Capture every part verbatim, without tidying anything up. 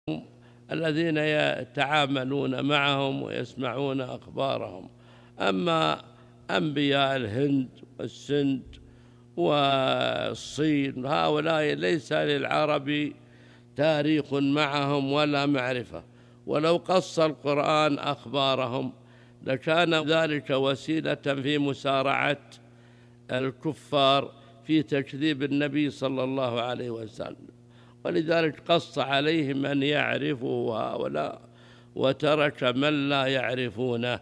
الذين يتعاملون معهم ويسمعون أخبارهم. أما أنبياء الهند والسند والصين هؤلاء ليس للعرب تاريخ معهم ولا معرفة، ولو قص القرآن أخبارهم لكان ذلك وسيلة في مسارعة الكفار في تكذيب النبي صلى الله عليه وسلم، ولذلك قص عليهم أن يعرفوا هؤلاء وترك من لا يعرفونه.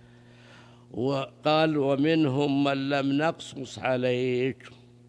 وقال ومنهم من لم نقصص عليك،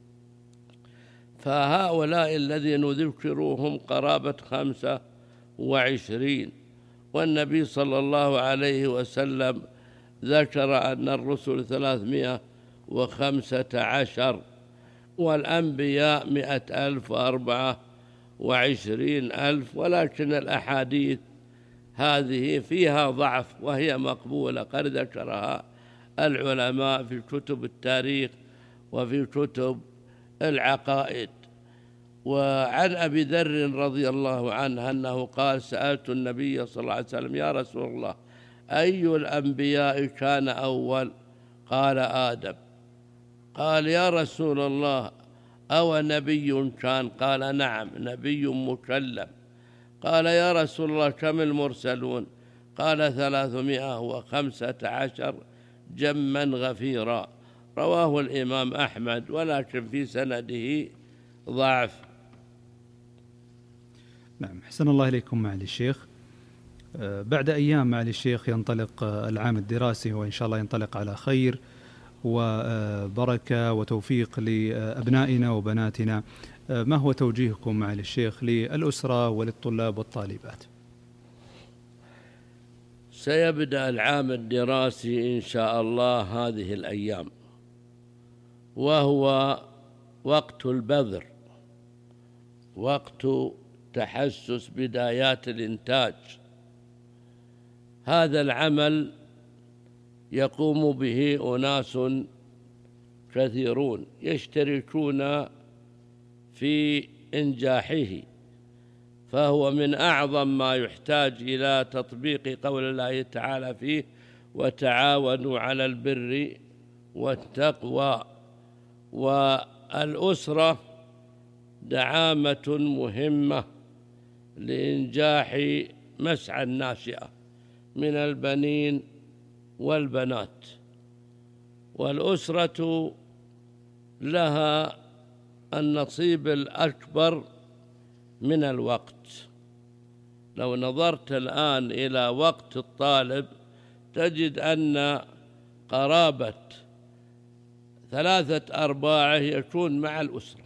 فهؤلاء الذين ذكروهم قرابة خمسة وعشرين، والنبي صلى الله عليه وسلم ذكر أن الرسل ثلاثمائة وخمسة عشر والأنبياء مئة ألف وأربعة وعشرين ألف، ولكن الأحاديث هذه فيها ضعف وهي مقبولة، قد ذكرها العلماء في كتب التاريخ وفي كتب العقائد. وعن أبي ذر رضي الله عنه أنه قال سألت النبي صلى الله عليه وسلم يا رسول الله أي الأنبياء كان أول؟ قال آدم. قال يا رسول الله أو نبي كان؟ قال نعم نبي مكلم. قال يا رسول الله كم المرسلون؟ قال ثلاثمائة وخمسة عشر جما غفيرا. رواه الإمام أحمد ولكن في سنده ضعف. نعم، حسن الله إليكم معالي الشيخ. بعد أيام معالي الشيخ ينطلق العام الدراسي، وإن شاء الله ينطلق على خير وبركة وتوفيق لأبنائنا وبناتنا. ما هو توجيهكم معالي الشيخ للأسرة وللطلاب والطالبات؟ سيبدأ العام الدراسي إن شاء الله هذه الأيام، وهو وقت البذر، وقت تحسس بدايات الإنتاج. هذا العمل يقوم به أناس كثيرون يشتركون في إنجاحه، فهو من أعظم ما يحتاج إلى تطبيق قول الله تعالى فيه وتعاونوا على البر والتقوى. والأسرة دعامة مهمة لإنجاح مسعى الناشئة من البنين والبنات، والأسرة لها النصيب الأكبر من الوقت. لو نظرت الآن إلى وقت الطالب تجد أن قرابة ثلاثة أرباعه يكون مع الأسرة،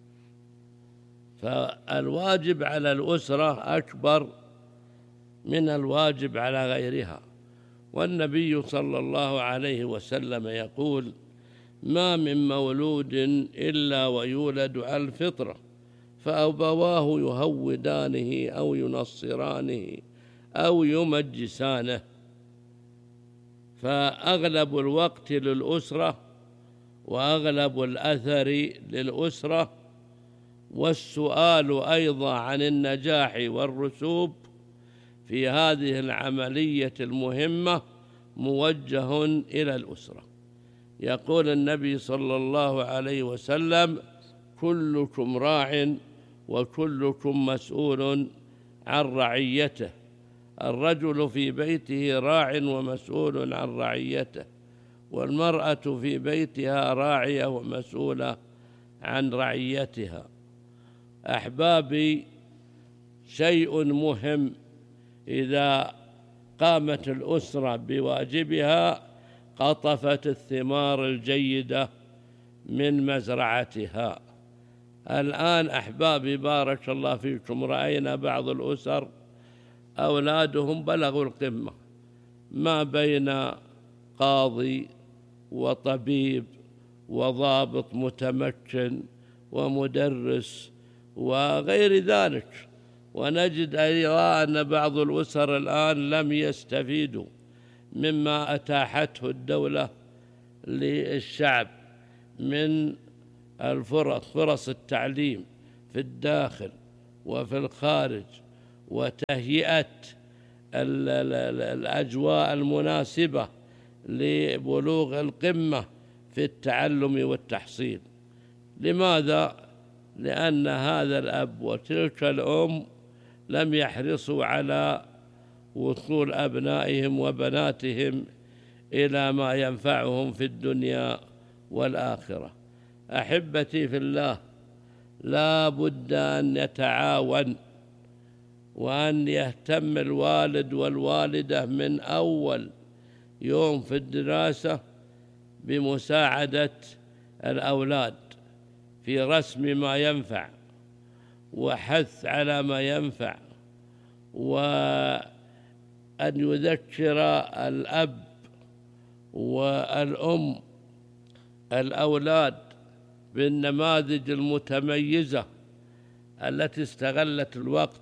فالواجب على الأسرة أكبر من الواجب على غيرها. والنبي صلى الله عليه وسلم يقول ما من مولود إلا ويولد على الفطرة فأبواه يهودانه أو ينصرانه أو يمجسانه. فأغلب الوقت للأسرة وأغلب الأثر للأسرة، والسؤال أيضا عن النجاح والرسوب في هذه العملية المهمة موجه إلى الأسرة. يقول النبي صلى الله عليه وسلم كلكم راع وكلكم مسؤول عن رعيته. الرجل في بيته راع ومسؤول عن رعيته، والمرأة في بيتها راعية ومسؤولة عن رعيتها. أحبابي، شيء مهم إذا قامت الأسرة بواجبها قطفت الثمار الجيدة من مزرعتها. الآن أحبابي بارك الله فيكم رأينا بعض الأسر أولادهم بلغوا القمة، ما بين قاضي وطبيب وضابط متمكن ومدرس وغير ذلك، ونجد أيضا أن بعض الأسر الآن لم يستفيدوا مما أتاحته الدولة للشعب من الفرص، فرص التعليم في الداخل وفي الخارج وتهيئة الأجواء المناسبة لبلوغ القمة في التعلم والتحصيل. لماذا؟ لأن هذا الأب وتلك الأم لم يحرصوا على وصول أبنائهم وبناتهم إلى ما ينفعهم في الدنيا والآخرة. أحبتي في الله، لا بد أن يتعاون وأن يهتم الوالد والوالدة من أول يوم في الدراسة بمساعدة الأولاد في رسم ما ينفع وحث على ما ينفع، وأن يذكر الأب والأم الأولاد بالنماذج المتميزة التي استغلت الوقت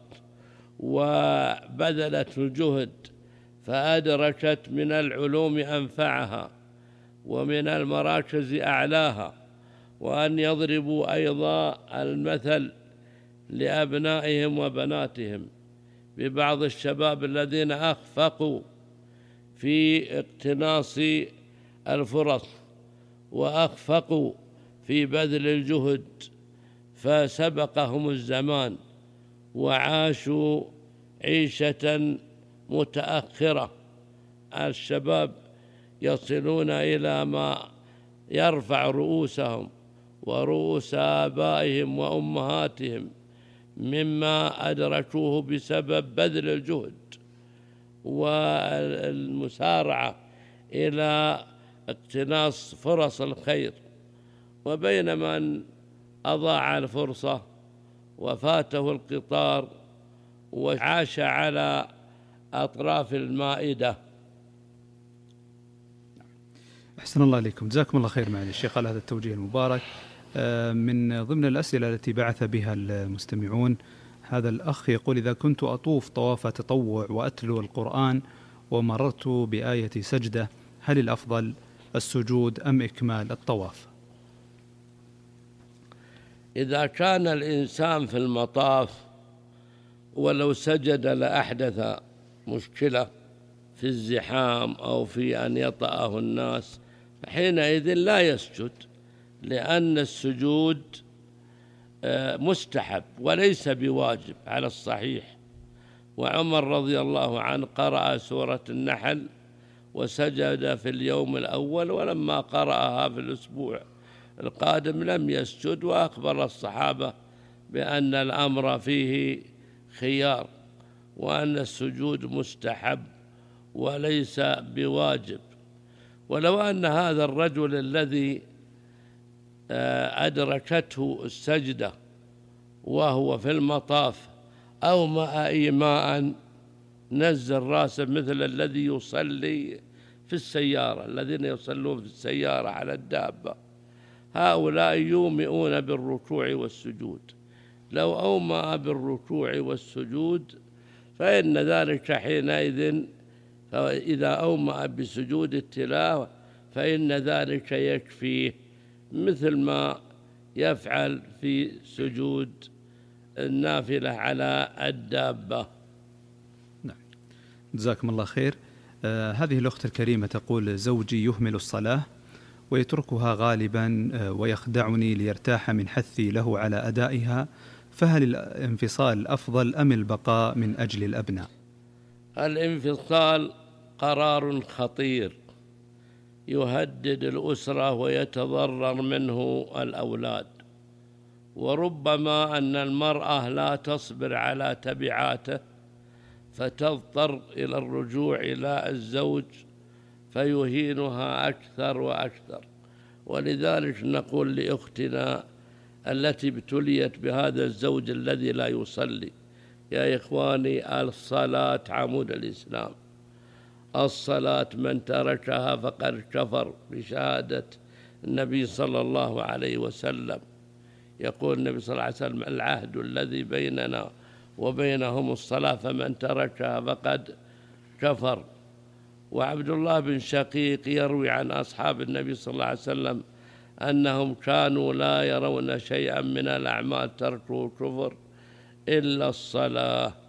وبذلت الجهد فأدركت من العلوم أنفعها ومن المراكز أعلاها، وأن يضربوا أيضا المثل لأبنائهم وبناتهم ببعض الشباب الذين أخفقوا في اقتناص الفرص وأخفقوا في بذل الجهد فسبقهم الزمان وعاشوا عيشة متأخرة. الشباب يصلون إلى ما يرفع رؤوسهم ورؤوس آبائهم وأمهاتهم مما أدركوه بسبب بذل الجهد والمسارعة إلى اقتناص فرص الخير، وبينما من أضاع الفرصة وفاته القطار وعاش على أطراف المائدة. أحسن الله إليكم، جزاكم الله خير معالي الشيخ على هذا التوجيه المبارك. من ضمن الأسئلة التي بعث بها المستمعون هذا الأخ يقول: إذا كنت أطوف طواف تطوع وأتلو القرآن ومررت بآية سجدة، هل الأفضل السجود أم إكمال الطواف؟ إذا كان الإنسان في المطاف ولو سجد لأحدث مشكلة في الزحام أو في أن يطأه الناس، فحينئذ لا يسجد، لأن السجود مستحب وليس بواجب على الصحيح. وعمر رضي الله عنه قرأ سورة النحل وسجد في اليوم الأول، ولما قرأها في الأسبوع القادم لم يسجد، وأخبر الصحابة بأن الأمر فيه خيار وأن السجود مستحب وليس بواجب. ولو أن هذا الرجل الذي أدركته السجدة وهو في المطاف أومأ إيماء نزل راسه مثل الذي يصلي في السيارة، الذين يصلون في السيارة على الدابة، هؤلاء يومئون بالركوع والسجود. لو أومأ بالركوع والسجود فإن ذلك حينئذ، فإذا أومأ بسجود التلاوة فإن ذلك يكفيه، مثل ما يفعل في سجود النافلة على الدابة. نعم، جزاكم الله خير. آه هذه الأخت الكريمة تقول: زوجي يهمل الصلاة ويتركها غالبا آه ويخدعني ليرتاح من حثي له على أدائها، فهل الانفصال أفضل أم البقاء من أجل الأبناء؟ الانفصال قرار خطير يهدد الأسرة ويتضرر منه الأولاد، وربما أن المرأة لا تصبر على تبعاته فتضطر إلى الرجوع إلى الزوج فيهينها أكثر وأكثر. ولذلك نقول لأختنا التي ابتليت بهذا الزوج الذي لا يصلي: يا إخواني، الصلاة عمود الإسلام، الصلاة من تركها فقد كفر بشهادة النبي صلى الله عليه وسلم. يقول النبي صلى الله عليه وسلم: العهد الذي بيننا وبينهم الصلاة فمن تركها فقد كفر. وعبد الله بن شقيق يروي عن أصحاب النبي صلى الله عليه وسلم أنهم كانوا لا يرون شيئا من الأعمال تركه كفر إلا الصلاة،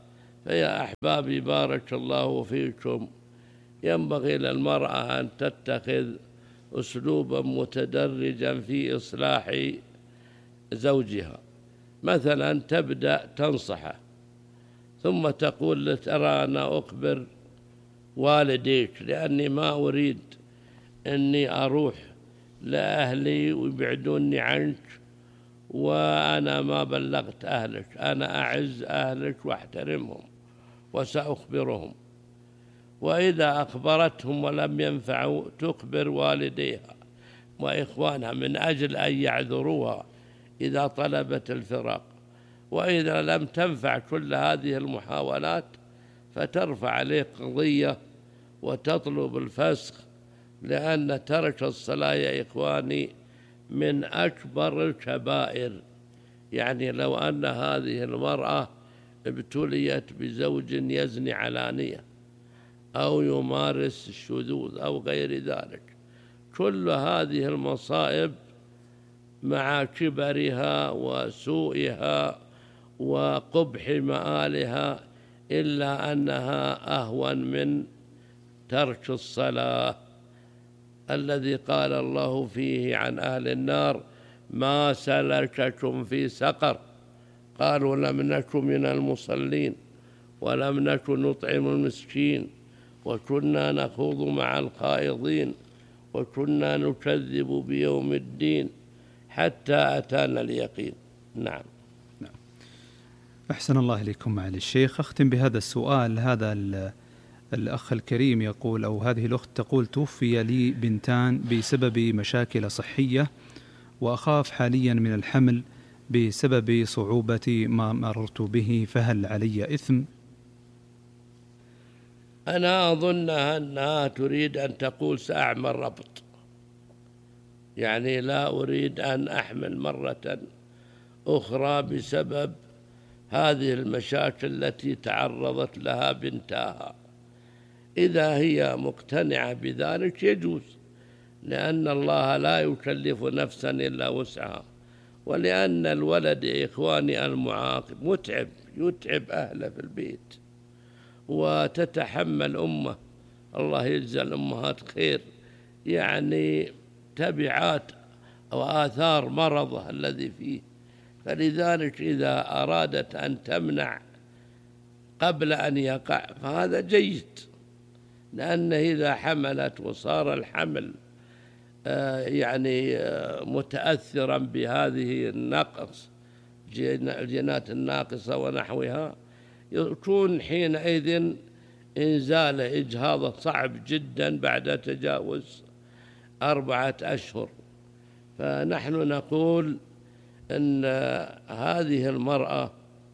فيا أحبابي بارك الله فيكم، ينبغي للمرأة أن تتخذ أسلوبا متدرجا في إصلاح زوجها. مثلا تبدأ تنصحه، ثم تقول له ترى أنا أخبر والديك لأني ما أريد أني أروح لأهلي ويبعدوني عنك، وأنا ما بلغت أهلك، أنا أعز أهلك وأحترمهم وسأخبرهم. وإذا أخبرتهم ولم ينفعوا تخبر والديها وإخوانها من أجل أن يعذروها إذا طلبت الفراق. وإذا لم تنفع كل هذه المحاولات فترفع عليه قضية وتطلب الفسخ، لأن ترك الصلاة يا إخواني من أكبر الكبائر. يعني لو أن هذه المرأة ابتليت بزوج يزني علانية أو يمارس الشذوذ أو غير ذلك، كل هذه المصائب مع كبرها وسوءها وقبح مآلها إلا أنها أهون من ترك الصلاة الذي قال الله فيه عن أهل النار ما سلككم في سقر قالوا لم نكن من المصلين ولم نكن نطعم المسكين وكنا نخوض مع الخائضين وكنا نكذب بيوم الدين حتى أتانا اليقين. نعم. نعم. أحسن الله إليكم معالي الشيخ. أختم بهذا السؤال. هذا الأخ الكريم يقول، أو هذه الأخت تقول: توفي لي بنتان بسبب مشاكل صحية، وأخاف حاليا من الحمل بسبب صعوبة ما مررت به، فهل علي إثم؟ أنا أظن أنها تريد أن تقول سأعمل ربط، يعني لا أريد أن أحمل مرة أخرى بسبب هذه المشاكل التي تعرضت لها بنتها. إذا هي مقتنعة بذلك يجوز، لأن الله لا يكلف نفسا إلا وسعها، ولأن الولد يا إخواني المعاق متعب، يتعب أهله في البيت وتتحمل أمه، الله يجزى الأمهات خير، يعني تبعات أو آثار مرضه الذي فيه. فلذلك إذا أرادت أن تمنع قبل أن يقع فهذا جيد، لأن إذا حملت وصار الحمل يعني متأثرا بهذه النقص الجينات الناقصة ونحوها، يكون حينئذ إنزال إجهاض صعب جدا بعد تجاوز أربعة أشهر. فنحن نقول أن هذه المرأة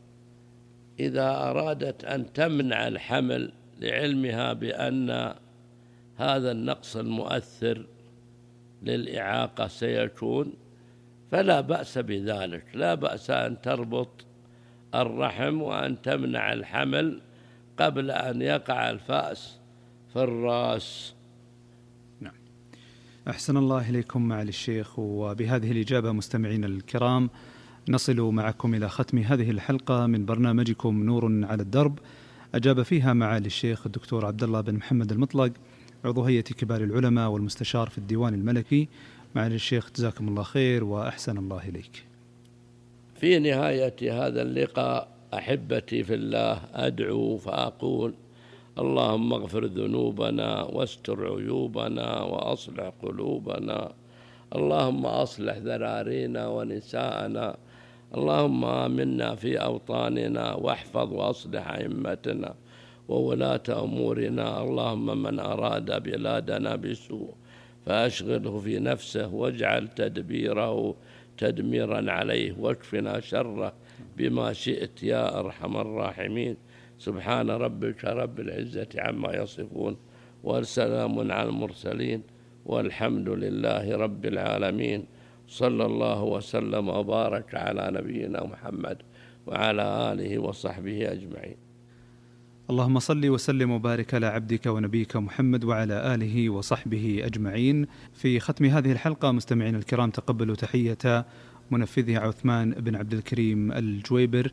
إذا أرادت أن تمنع الحمل لعلمها بأن هذا النقص المؤثر للإعاقة سيكون، فلا بأس بذلك، لا بأس أن تربط الرحم وأن تمنع الحمل قبل أن يقع الفأس في الرأس. نعم. أحسن الله إليكم معالي الشيخ. وبهذه الإجابة مستمعين الكرام نصل معكم إلى ختم هذه الحلقة من برنامجكم نور على الدرب، أجاب فيها معالي الشيخ الدكتور عبد الله بن محمد المطلق، عضو هيئة كبار العلماء والمستشار في الديوان الملكي. معالي الشيخ جزاكم الله خير وأحسن الله إليك. في نهاية هذا اللقاء أحبتي في الله أدعو فأقول: اللهم اغفر ذنوبنا واستر عيوبنا وأصلح قلوبنا، اللهم أصلح ذرارينا ونساءنا، اللهم آمنا في أوطاننا واحفظ وأصلح أئمتنا وولاة أمورنا، اللهم من أراد بلادنا بسوء فأشغله في نفسه واجعل تدبيره تدميرا عليه واكفنا شره بما شئت يا أرحم الراحمين. سبحان ربك رب العزة عما يصفون والسلام على المرسلين والحمد لله رب العالمين. صلى الله وسلم وبارك على نبينا محمد وعلى آله وصحبه أجمعين. اللهم صل وسلم وبارك على عبدك ونبيك محمد وعلى آله وصحبه أجمعين. في ختم هذه الحلقة مستمعين الكرام تقبلوا تحية منفذها عثمان بن عبد الكريم الجويبر،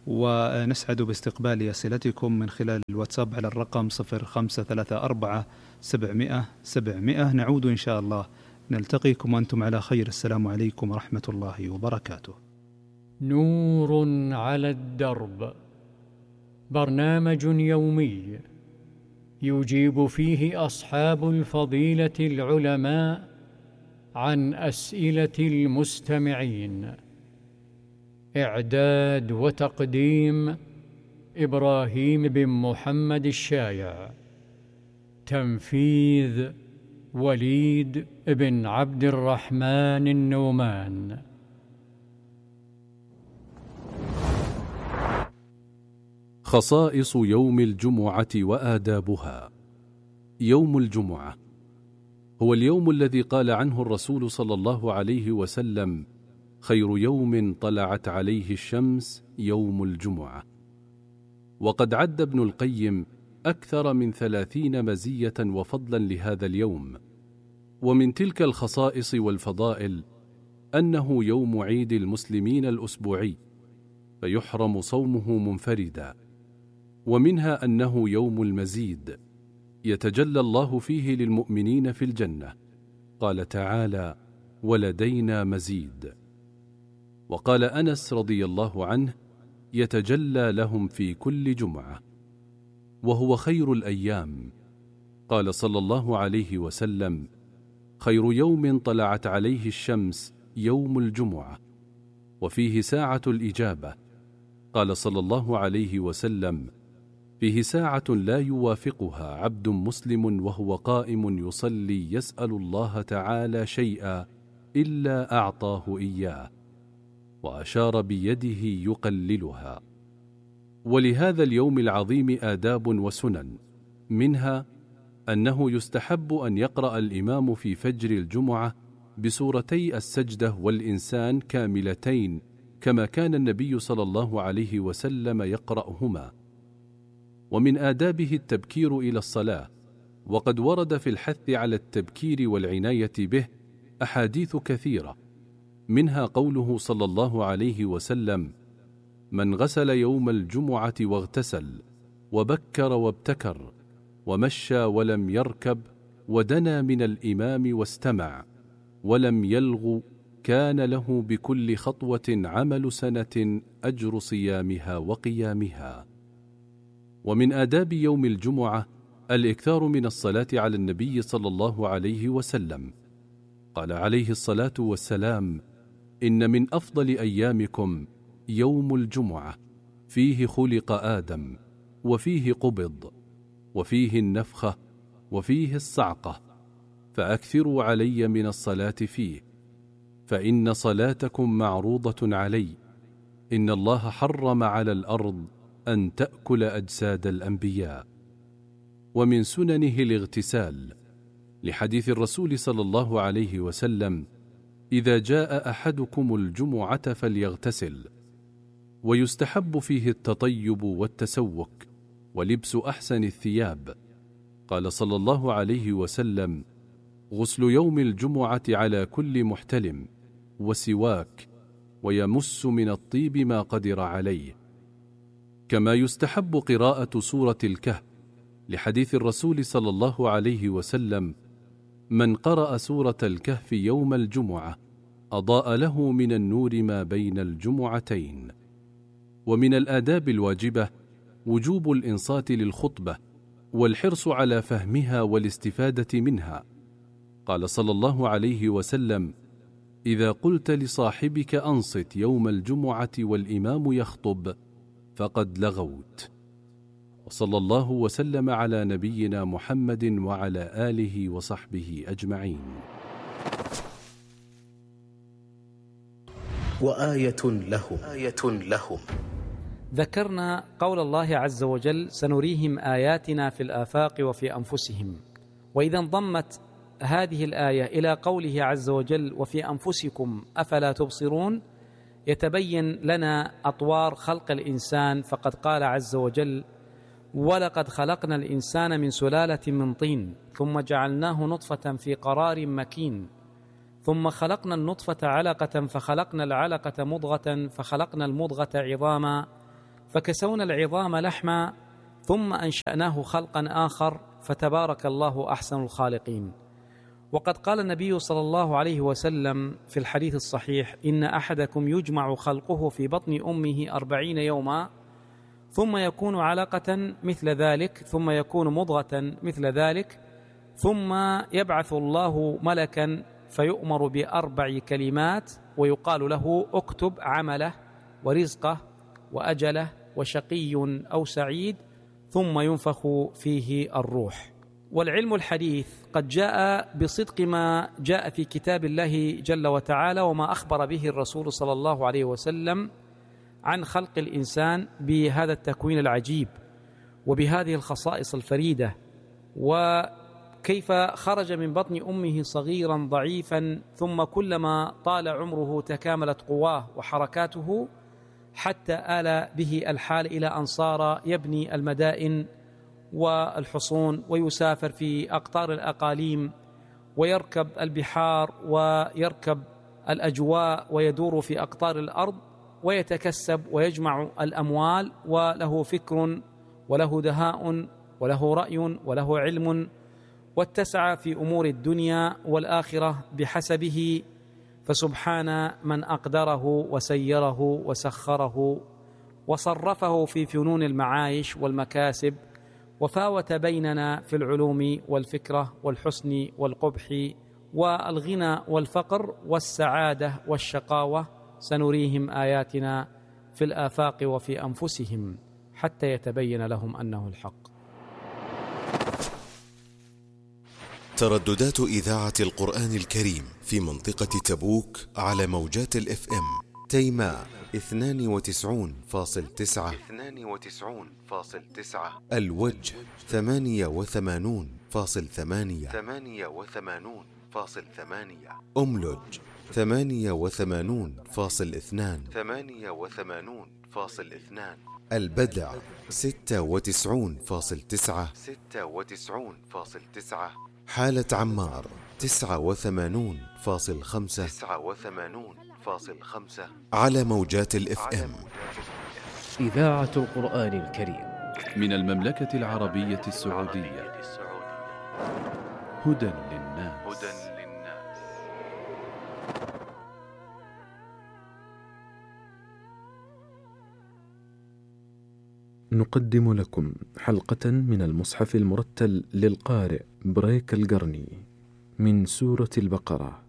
ونسعد باستقبال أسئلتكم من خلال الواتساب على الرقم صفر خمسة ثلاثة أربعة سبعمائة سبعمائة. نعود إن شاء الله، نلتقيكم وأنتم على خير. السلام عليكم ورحمة الله وبركاته. نور على الدرب، برنامج يومي يجيب فيه أصحاب الفضيلة العلماء عن أسئلة المستمعين. إعداد وتقديم إبراهيم بن محمد الشايع. تنفيذ وليد بن عبد الرحمن النومان. خصائص يوم الجمعة وآدابها. يوم الجمعة هو اليوم الذي قال عنه الرسول صلى الله عليه وسلم: خير يوم طلعت عليه الشمس يوم الجمعة. وقد عد ابن القيم أكثر من ثلاثين مزية وفضلا لهذا اليوم. ومن تلك الخصائص والفضائل أنه يوم عيد المسلمين الأسبوعي، فيحرم صومه منفردا. ومنها أنه يوم المزيد، يتجلى الله فيه للمؤمنين في الجنة. قال تعالى: ولدينا مزيد. وقال أنس رضي الله عنه: يتجلى لهم في كل جمعة، وهو خير الأيام. قال صلى الله عليه وسلم: خير يوم طلعت عليه الشمس يوم الجمعة، وفيه ساعة الإجابة. قال صلى الله عليه وسلم: فيه ساعة لا يوافقها عبد مسلم وهو قائم يصلي يسأل الله تعالى شيئا إلا أعطاه إياه، وأشار بيده يقللها. ولهذا اليوم العظيم آداب وسنن، منها أنه يستحب أن يقرأ الإمام في فجر الجمعة بسورتي السجدة والإنسان كاملتين، كما كان النبي صلى الله عليه وسلم يقرأهما. ومن آدابه التبكير إلى الصلاة، وقد ورد في الحث على التبكير والعناية به أحاديث كثيرة، منها قوله صلى الله عليه وسلم: من غسل يوم الجمعة واغتسل وبكر وابتكر ومشى ولم يركب ودنا من الإمام واستمع ولم يلغ، كان له بكل خطوة عمل سنة أجر صيامها وقيامها. ومن آداب يوم الجمعة الإكثار من الصلاة على النبي صلى الله عليه وسلم. قال عليه الصلاة والسلام: إن من أفضل أيامكم يوم الجمعة، فيه خلق آدم، وفيه قبض، وفيه النفخة، وفيه الصعقة، فأكثروا علي من الصلاة فيه، فإن صلاتكم معروضة علي. إن الله حرم على الأرض أن تأكل أجساد الأنبياء. ومن سننه الاغتسال، لحديث الرسول صلى الله عليه وسلم: إذا جاء أحدكم الجمعة فليغتسل. ويستحب فيه التطيب والتسوك ولبس أحسن الثياب. قال صلى الله عليه وسلم: غسل يوم الجمعة على كل محتلم، وسواك، ويمس من الطيب ما قدر عليه. كما يستحب قراءة سورة الكهف، لحديث الرسول صلى الله عليه وسلم: من قرأ سورة الكهف يوم الجمعة أضاء له من النور ما بين الجمعتين. ومن الآداب الواجبة وجوب الإنصات للخطبة والحرص على فهمها والاستفادة منها. قال صلى الله عليه وسلم: إذا قلت لصاحبك أنصت يوم الجمعة والإمام يخطب فقد لغوت. وصلى الله وسلم على نبينا محمد وعلى آله وصحبه أجمعين. وآية لهم آية لهم ذكرنا قول الله عز وجل: سنريهم آياتنا في الآفاق وفي أنفسهم. وإذا انضمت هذه الآية إلى قوله عز وجل: وفي أنفسكم أفلا تبصرون، يتبين لنا أطوار خلق الإنسان. فقد قال عز وجل: ولقد خلقنا الإنسان من سلالة من طين ثم جعلناه نطفة في قرار مكين ثم خلقنا النطفة علقة فخلقنا العلقة مضغة فخلقنا المضغة عظاما فكسونا العظام لحما ثم أنشأناه خلقا آخر فتبارك الله أحسن الخالقين. وقد قال النبي صلى الله عليه وسلم في الحديث الصحيح: إن أحدكم يجمع خلقه في بطن أمه أربعين يوما ثم يكون علقة مثل ذلك ثم يكون مضغة مثل ذلك ثم يبعث الله ملكا فيؤمر بأربع كلمات ويقال له: اكتب عمله ورزقه وأجله وشقي أو سعيد، ثم ينفخ فيه الروح. والعلم الحديث قد جاء بصدق ما جاء في كتاب الله جل وتعالى وما أخبر به الرسول صلى الله عليه وسلم عن خلق الإنسان بهذا التكوين العجيب وبهذه الخصائص الفريدة، وكيف خرج من بطن أمه صغيرا ضعيفا ثم كلما طال عمره تكاملت قواه وحركاته حتى آل به الحال إلى أن صار يبني المدائن والحصون ويسافر في أقطار الأقاليم ويركب البحار ويركب الأجواء ويدور في أقطار الأرض ويتكسب ويجمع الأموال، وله فكر وله دهاء وله رأي وله علم، واتسع في أمور الدنيا والآخرة بحسبه. فسبحان من أقدره وسيره وسخره وصرفه في فنون المعايش والمكاسب، وفاوت بيننا في العلوم والفكرة والحسن والقبح والغنى والفقر والسعادة والشقاوة. سنريهم آياتنا في الآفاق وفي أنفسهم حتى يتبين لهم أنه الحق. ترددات إذاعة القرآن الكريم في منطقة تبوك على موجات الاف ام: تيماء اثنان وتسعون فاصل تسعة، اثنان وتسعون فاصل تسعة، الوجه ثمانية وثمانون فاصل ثمانية، ثمانية وثمانون فاصل ثمانية، أملج ثمانية وثمانون فاصل اثنان، ثمانية وثمانون فاصل اثنان، البدع ستة وتسعون فاصل تسعة، ستة وتسعون فاصل تسعة، حالة عمار تسعة وثمانون فاصل خمسة، تسعة وثمانون فاصل خمسة، على موجات الاف ام. إذاعة القرآن الكريم من المملكة العربية السعودية. هدى للناس. نقدم لكم حلقة من المصحف المرتل للقارئ بريك القرني من سورة البقرة.